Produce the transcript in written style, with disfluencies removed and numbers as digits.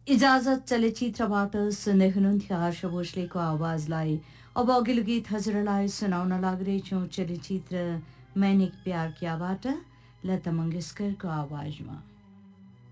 इजाजत चलचित्रबाट सुन्दै हुनुहुन्थ्यो हर्ष भोसलेको आवाजलाई। अब अघिल्लो गीत हजुरलाई सुनाउन लागिरहेछौँ चलचित्र मैंने एक प्यार कियाबाट लता मङ्गेशकरको आवाजमा।